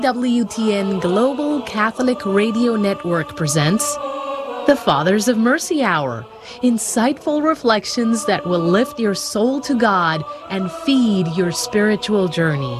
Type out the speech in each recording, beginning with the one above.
WTN Global Catholic Radio Network presents the Fathers of Mercy Hour, insightful reflections that will lift your soul to God and feed your spiritual journey.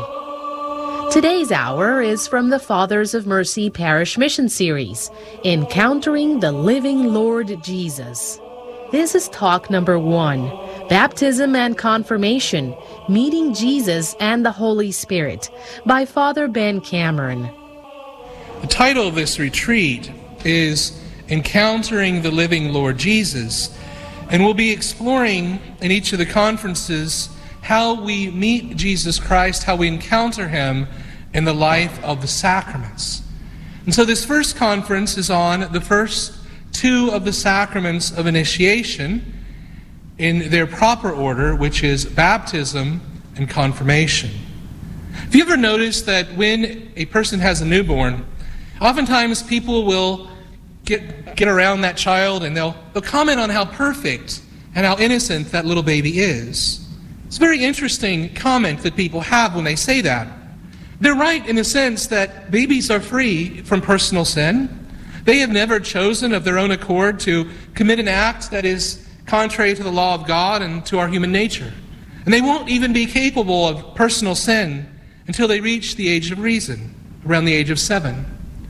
Today's hour is from the Fathers of Mercy Parish Mission Series, Encountering the Living Lord Jesus. This is talk number 1, Baptism and Confirmation, Meeting Jesus and the Holy Spirit, by Father Ben Cameron. The title of this retreat is Encountering the Living Lord Jesus, and we'll be exploring in each of the conferences how we meet Jesus Christ, how we encounter Him in the life of the sacraments. And so this first conference is on the first 2 of the sacraments of initiation in their proper order, which is baptism and confirmation. Have you ever noticed that when a person has a newborn, oftentimes people will get around that child and they'll comment on how perfect and how innocent that little baby is? It's a very interesting comment that people have when they say that. They're right in the sense that babies are free from personal sin. They have never chosen of their own accord to commit an act that is contrary to the law of God and to our human nature. And they won't even be capable of personal sin until they reach the age of reason, around the age of 7.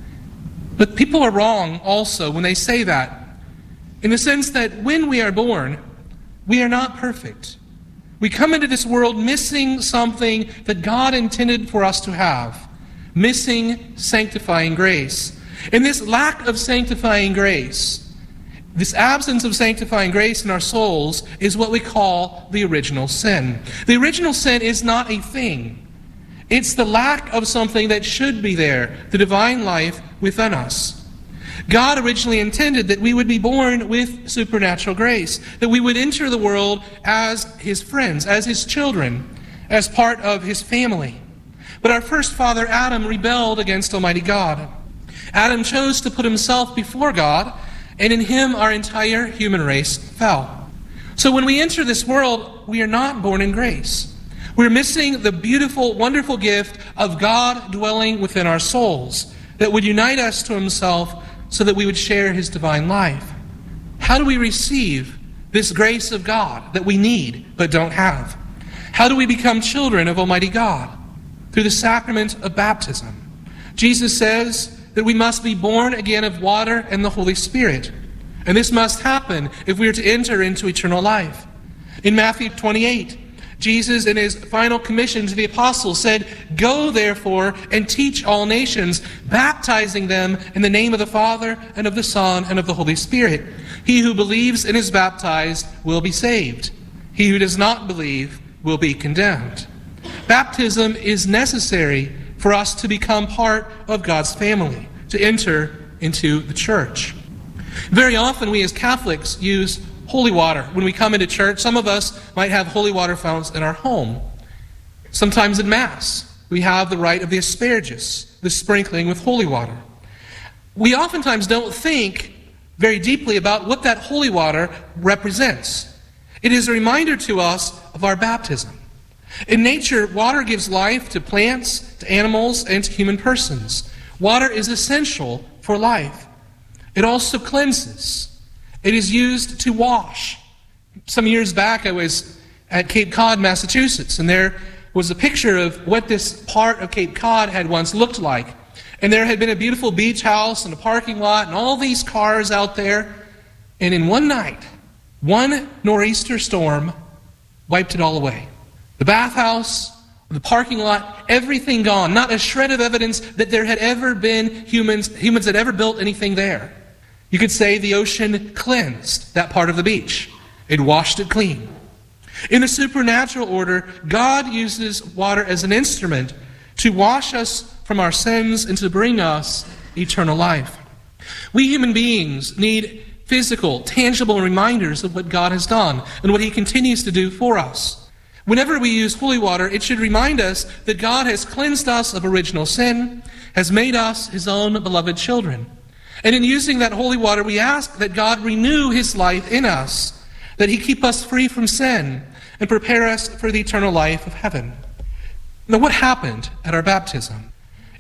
But people are wrong also when they say that, in the sense that when we are born, we are not perfect. We come into this world missing something that God intended for us to have, missing sanctifying grace. And this lack of sanctifying grace, this absence of sanctifying grace in our souls, is what we call the original sin. The original sin is not a thing. It's the lack of something that should be there, the divine life within us. God originally intended that we would be born with supernatural grace, that we would enter the world as His friends, as His children, as part of His family. But our first father, Adam, rebelled against Almighty God. Adam chose to put himself before God, and in him our entire human race fell. So when we enter this world, we are not born in grace. We're missing the beautiful, wonderful gift of God dwelling within our souls that would unite us to Himself so that we would share His divine life. How do we receive this grace of God that we need but don't have? How do we become children of Almighty God? Through the sacrament of baptism. Jesus says that we must be born again of water and the Holy Spirit. And this must happen if we are to enter into eternal life. In Matthew 28, Jesus, in His final commission to the apostles, said, "Go, therefore, and teach all nations, baptizing them in the name of the Father, and of the Son, and of the Holy Spirit. He who believes and is baptized will be saved. He who does not believe will be condemned." Baptism is necessary for us to become part of God's family, to enter into the church. Very often we as Catholics use holy water. When we come into church, some of us might have holy water fountains in our home. Sometimes in Mass, we have the rite of the asperges, the sprinkling with holy water. We oftentimes don't think very deeply about what that holy water represents. It is a reminder to us of our baptism. In nature, water gives life to plants, to animals, and to human persons. Water is essential for life. It also cleanses. It is used to wash. Some years back, I was at Cape Cod, Massachusetts, and there was a picture of what this part of Cape Cod had once looked like. And there had been a beautiful beach house and a parking lot and all these cars out there. And in one night, one nor'easter storm wiped it all away. The bathhouse, the parking lot, everything gone. Not a shred of evidence that there had ever been humans had ever built anything there. You could say the ocean cleansed that part of the beach. It washed it clean. In the supernatural order, God uses water as an instrument to wash us from our sins and to bring us eternal life. We human beings need physical, tangible reminders of what God has done and what He continues to do for us. Whenever we use holy water, it should remind us that God has cleansed us of original sin, has made us His own beloved children. And in using that holy water, we ask that God renew His life in us, that He keep us free from sin, and prepare us for the eternal life of heaven. Now, what happened at our baptism?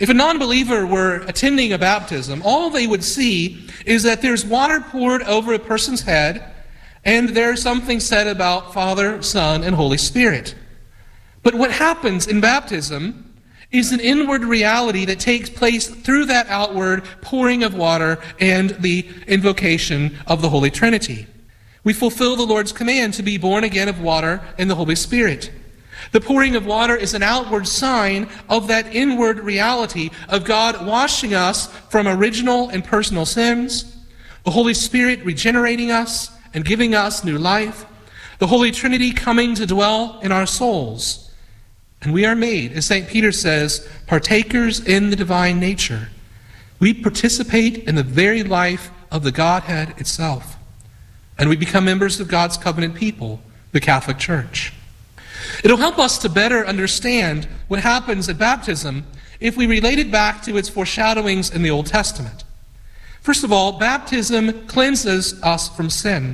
If a non-believer were attending a baptism, all they would see is that there's water poured over a person's head, and there's something said about Father, Son, and Holy Spirit. But what happens in baptism is an inward reality that takes place through that outward pouring of water and the invocation of the Holy Trinity. We fulfill the Lord's command to be born again of water and the Holy Spirit. The pouring of water is an outward sign of that inward reality of God washing us from original and personal sins, the Holy Spirit regenerating us and giving us new life, the Holy Trinity coming to dwell in our souls. And we are made, as St. Peter says, partakers in the divine nature. We participate in the very life of the Godhead itself. And we become members of God's covenant people, the Catholic Church. It'll help us to better understand what happens at baptism if we relate it back to its foreshadowings in the Old Testament. First of all, baptism cleanses us from sin.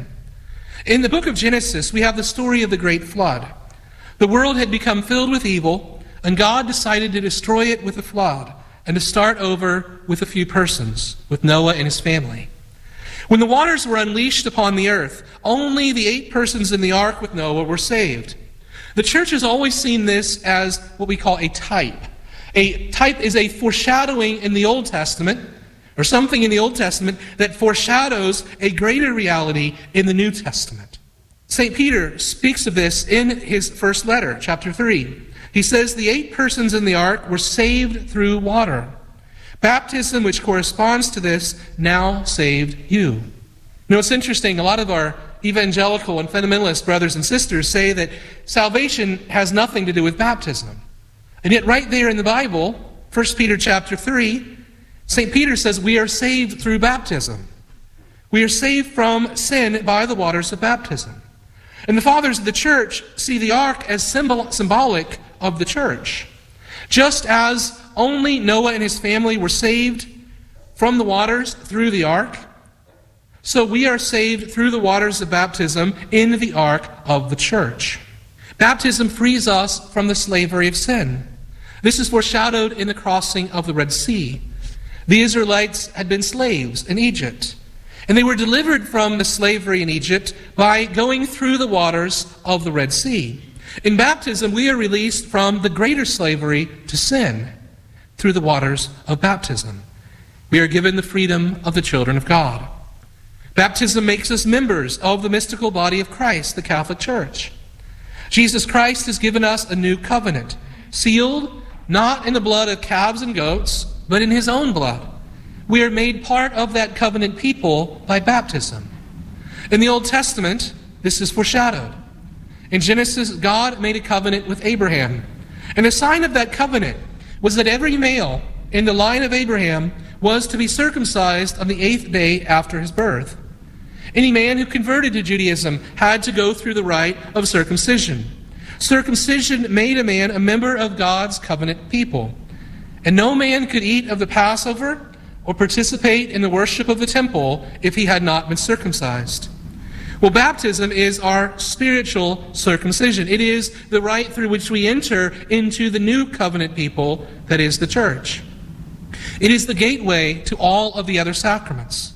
In the book of Genesis, we have the story of the great flood. The world had become filled with evil, and God decided to destroy it with a flood and to start over with a few persons, with Noah and his family. When the waters were unleashed upon the earth, only the 8 persons in the ark with Noah were saved. The church has always seen this as what we call a type. A type is a foreshadowing in the Old Testament, or something in the Old Testament that foreshadows a greater reality in the New Testament. St. Peter speaks of this in his first letter, chapter 3. He says the 8 persons in the ark were saved through water. Baptism, which corresponds to this, now saved you. You know, it's interesting, a lot of our evangelical and fundamentalist brothers and sisters say that salvation has nothing to do with baptism. And yet right there in the Bible, 1 Peter chapter 3, St. Peter says we are saved through baptism. We are saved from sin by the waters of baptism. And the fathers of the church see the ark as symbolic of the church. Just as only Noah and his family were saved from the waters through the ark, so we are saved through the waters of baptism in the ark of the church. Baptism frees us from the slavery of sin. This is foreshadowed in the crossing of the Red Sea. The Israelites had been slaves in Egypt, and they were delivered from the slavery in Egypt by going through the waters of the Red Sea. In baptism, we are released from the greater slavery to sin through the waters of baptism. We are given the freedom of the children of God. Baptism makes us members of the mystical body of Christ, the Catholic Church. Jesus Christ has given us a new covenant, sealed not in the blood of calves and goats, but in his own blood. We are made part of that covenant people by baptism. In the Old Testament, this is foreshadowed. In Genesis, God made a covenant with Abraham. And the sign of that covenant was that every male in the line of Abraham was to be circumcised on the 8th day after his birth. Any man who converted to Judaism had to go through the rite of circumcision. Circumcision made a man a member of God's covenant people. And no man could eat of the Passover or participate in the worship of the temple if he had not been circumcised. Well, baptism is our spiritual circumcision. It is the rite through which we enter into the new covenant people, that is the church. It is the gateway to all of the other sacraments.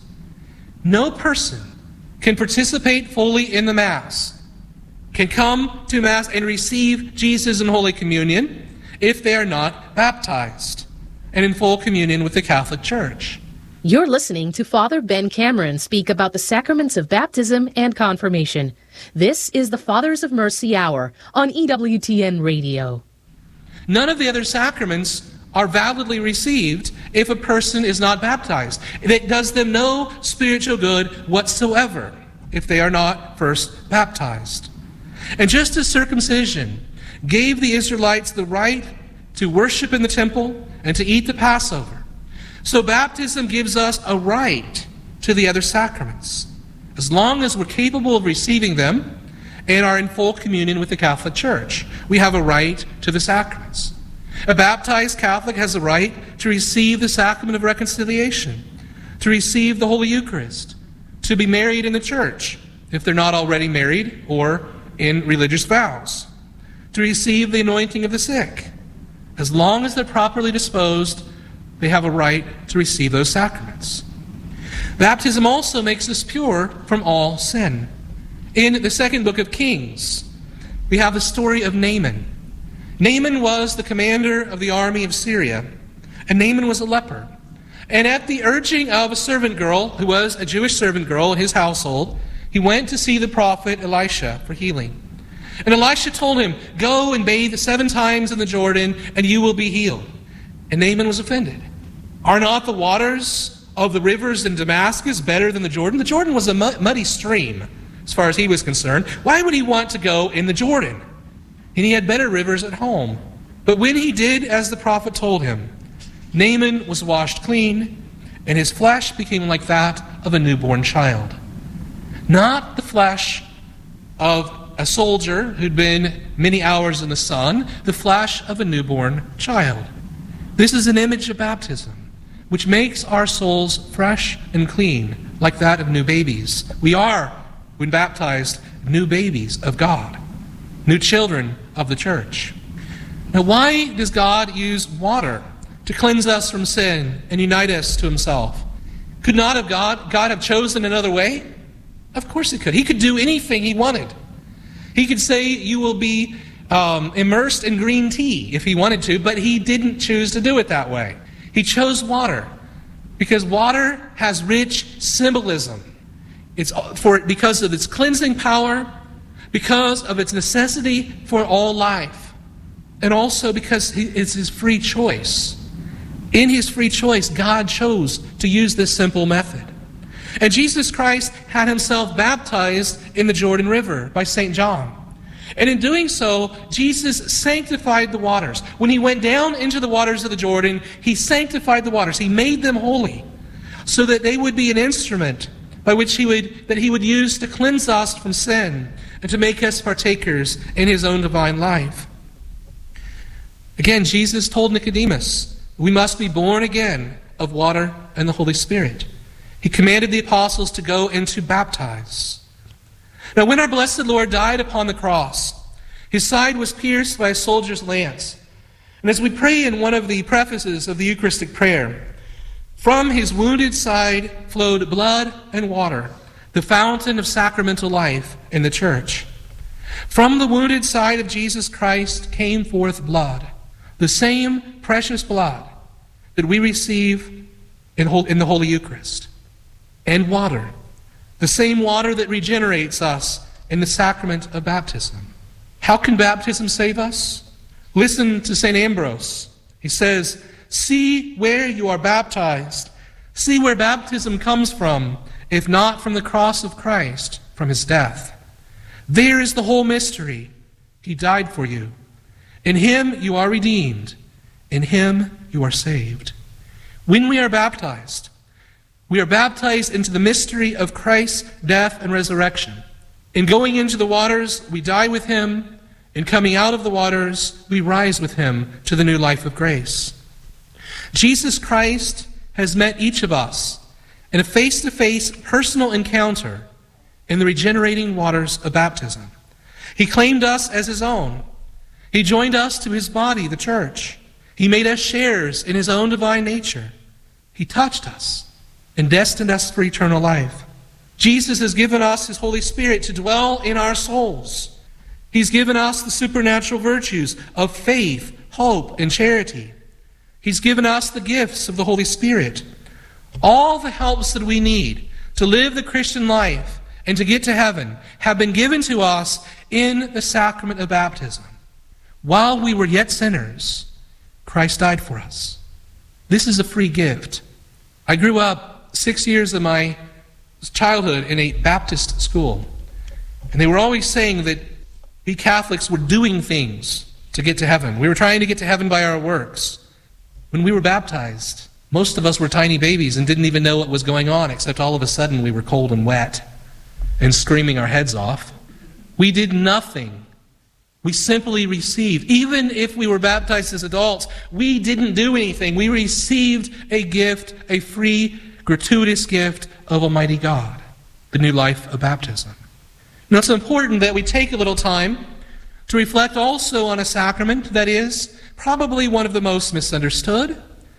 No person can participate fully in the Mass, can come to Mass and receive Jesus in Holy Communion if they are not baptized and in full communion with the Catholic Church. You're listening to Father Ben Cameron speak about the sacraments of baptism and confirmation. This is the Fathers of Mercy Hour on EWTN Radio. None of the other sacraments are validly received if a person is not baptized. It does them no spiritual good whatsoever if they are not first baptized. And just as circumcision gave the Israelites the right to worship in the temple and to eat the Passover, so baptism gives us a right to the other sacraments, as long as we're capable of receiving them and are in full communion with the Catholic Church. We have a right to the sacraments. A baptized Catholic has a right to receive the sacrament of reconciliation, to receive the Holy Eucharist, to be married in the church, if they're not already married or in religious vows, to receive the anointing of the sick, as long as they're properly disposed they have a right to receive those sacraments. Baptism also makes us pure from all sin. In the second book of Kings, we have the story of Naaman. Naaman was the commander of the army of Syria, and Naaman was a leper. And at the urging of a servant girl, who was a Jewish servant girl in his household, he went to see the prophet Elisha for healing. And Elisha told him, "Go and bathe 7 times in the Jordan, and you will be healed." And Naaman was offended. "Are not the waters of the rivers in Damascus better than the Jordan?" The Jordan was a muddy stream, as far as he was concerned. Why would he want to go in the Jordan? And he had better rivers at home. But when he did as the prophet told him, Naaman was washed clean, and his flesh became like that of a newborn child. Not the flesh of a soldier who'd been many hours in the sun, the flesh of a newborn child. This is an image of baptism, which makes our souls fresh and clean, like that of new babies. We are, when baptized, new babies of God, new children of the church. Now, why does God use water to cleanse us from sin and unite us to himself? Could not have God have chosen another way? Of course he could. He could do anything he wanted. He could say you will be immersed in green tea if he wanted to, but he didn't choose to do it that way. He chose water because water has rich symbolism. Because of its cleansing power, because of its necessity for all life, and also because it's his free choice. In his free choice, God chose to use this simple method. And Jesus Christ had himself baptized in the Jordan River by St. John. And in doing so, Jesus sanctified the waters. When he went down into the waters of the Jordan, he sanctified the waters. He made them holy so that they would be an instrument by which he would use to cleanse us from sin and to make us partakers in his own divine life. Again, Jesus told Nicodemus, we must be born again of water and the Holy Spirit. He commanded the apostles to go and to baptize. Now, when our blessed Lord died upon the cross, his side was pierced by a soldier's lance. And as we pray in one of the prefaces of the Eucharistic prayer, from his wounded side flowed blood and water, the fountain of sacramental life in the church. From the wounded side of Jesus Christ came forth blood, the same precious blood that we receive in the Holy Eucharist. And water, the same water that regenerates us in the sacrament of baptism. How can baptism save us? Listen to St. Ambrose. He says, "See where you are baptized. See where baptism comes from, if not from the cross of Christ, from his death. There is the whole mystery. He died for you. In him you are redeemed. In him you are saved." When we are baptized into the mystery of Christ's death and resurrection. In going into the waters, we die with him. In coming out of the waters, we rise with him to the new life of grace. Jesus Christ has met each of us in a face-to-face personal encounter in the regenerating waters of baptism. He claimed us as his own. He joined us to his body, the church. He made us sharers in his own divine nature. He touched us and destined us for eternal life. Jesus has given us his Holy Spirit to dwell in our souls. He's given us the supernatural virtues of faith, hope, and charity. He's given us the gifts of the Holy Spirit. All the helps that we need to live the Christian life and to get to heaven have been given to us in the sacrament of baptism. While we were yet sinners, Christ died for us. This is a free gift. I grew up 6 years of my childhood in a Baptist school. And they were always saying that we Catholics were doing things to get to heaven. We were trying to get to heaven by our works. When we were baptized, most of us were tiny babies and didn't even know what was going on, except all of a sudden we were cold and wet and screaming our heads off. We did nothing. We simply received. Even if we were baptized as adults, we didn't do anything. We received a gift, a free, gratuitous gift of Almighty God, the new life of baptism. Now, it's important that we take a little time to reflect also on a sacrament that is probably one of the most misunderstood,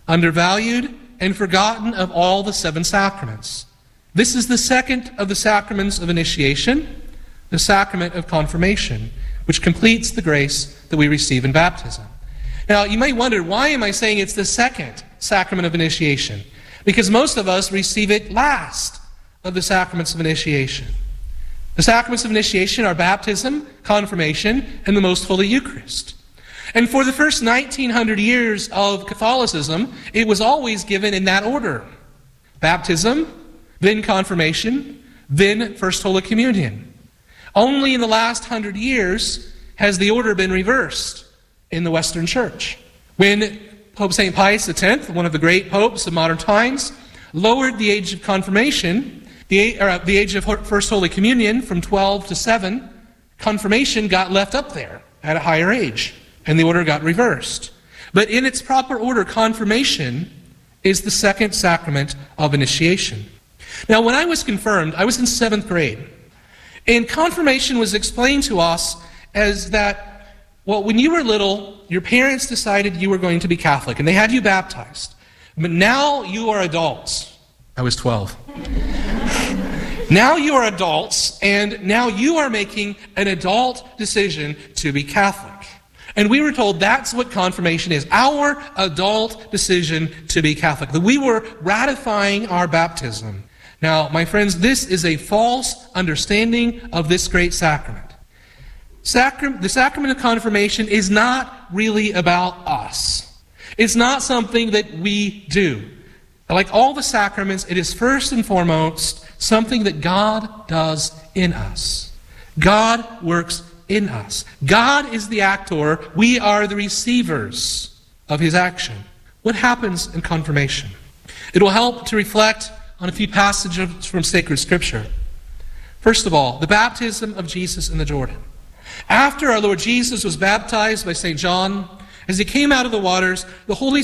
undervalued, and forgotten of all the 7 sacraments. This is the second of the sacraments of initiation, the sacrament of confirmation, which completes the grace that we receive in baptism. Now, you may wonder, why am I saying it's the second sacrament of initiation? Because most of us receive it last of the sacraments of initiation. The sacraments of initiation are baptism, confirmation, and the Most Holy Eucharist. And for the first 1900 years of Catholicism, it was always given in that order. Baptism, then confirmation, then First Holy Communion. Only in the last 100 years has the order been reversed in the Western Church. When Pope St. Pius X, one of the great popes of modern times, lowered the age of confirmation, the age of First Holy Communion from 12 to 7, confirmation got left up there at a higher age, and the order got reversed. But in its proper order, confirmation is the second sacrament of initiation. Now, when I was confirmed, I was in 7th grade, and confirmation was explained to us as that, well, when you were little, your parents decided you were going to be Catholic, and they had you baptized. But now you are adults. I was 12. Now you are adults, and now you are making an adult decision to be Catholic. And we were told that's what confirmation is, our adult decision to be Catholic. That we were ratifying our baptism. Now, my friends, this is a false understanding of this great sacrament. The sacrament of confirmation is not really about us. It's not something that we do. Like all the sacraments, it is first and foremost something that God does in us. God works in us. God is the actor. We are the receivers of His action. What happens in confirmation? It will help to reflect on a few passages from sacred Scripture. First of all, the baptism of Jesus in the Jordan. After our Lord Jesus was baptized by St. John, as he came out of the waters, the Holy